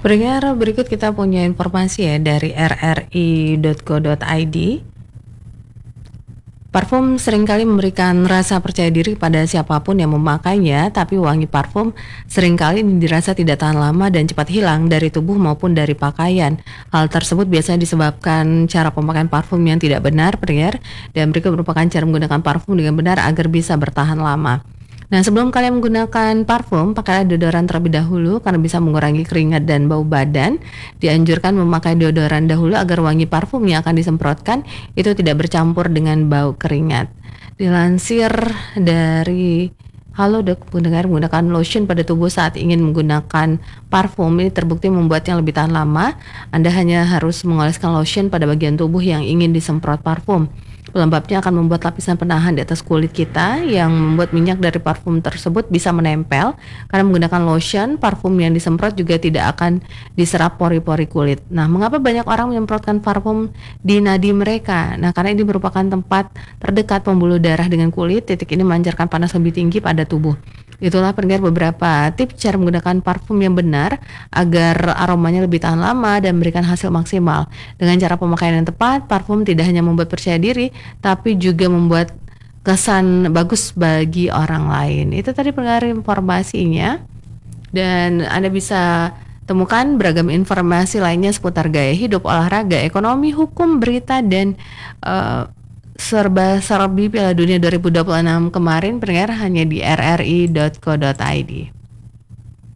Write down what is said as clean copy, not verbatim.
Pendengar, berikut kita punya informasi ya dari rri.co.id. Parfum seringkali memberikan rasa percaya diri pada siapapun yang memakainya, tapi wangi parfum seringkali dirasa tidak tahan lama dan cepat hilang dari tubuh maupun dari pakaian. Hal tersebut biasanya disebabkan cara pemakaian parfum yang tidak benar, pendengar, dan berikut merupakan cara menggunakan parfum dengan benar agar bisa bertahan lama. Nah, sebelum kalian menggunakan parfum, pakailah deodoran terlebih dahulu karena bisa mengurangi keringat dan bau badan. Dianjurkan memakai deodoran dahulu agar wangi parfum yang akan disemprotkan itu tidak bercampur dengan bau keringat. Dilansir dari Halodoc, pendengar, menggunakan lotion pada tubuh saat ingin menggunakan parfum ini terbukti membuatnya lebih tahan lama. Anda hanya harus mengoleskan lotion pada bagian tubuh yang ingin disemprot parfum. Pelembabnya akan membuat lapisan penahan di atas kulit kita yang membuat minyak dari parfum tersebut bisa menempel. Karena menggunakan lotion, parfum yang disemprot juga tidak akan diserap pori-pori kulit. Nah, mengapa banyak orang menyemprotkan parfum di nadi mereka? Nah, karena ini merupakan tempat terdekat pembuluh darah dengan kulit. Titik ini memancarkan panas lebih tinggi pada tubuh. Itulah pendengar beberapa tips cara menggunakan parfum yang benar agar aromanya lebih tahan lama dan memberikan hasil maksimal. Dengan cara pemakaian yang tepat, parfum tidak hanya membuat percaya diri, tapi juga membuat kesan bagus bagi orang lain. Itu tadi pendengar informasinya. Dan Anda bisa temukan beragam informasi lainnya seputar gaya hidup, olahraga, ekonomi, hukum, berita, dan serba-serbi Piala Dunia 2026 kemarin pendengar hanya di rri.co.id.